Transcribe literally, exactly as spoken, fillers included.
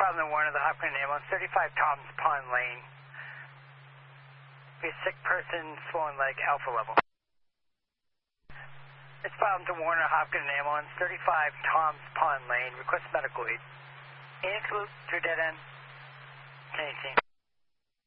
filed in the warrant of the Hopkins ambulance, thirty-five Tom's Pond Lane. Be a sick person, swollen leg, alpha level. It's filed into warrant of Hopkins ambulance, thirty-five Tom's Pond Lane. Request medical aid. Any salute to dead end. Anything.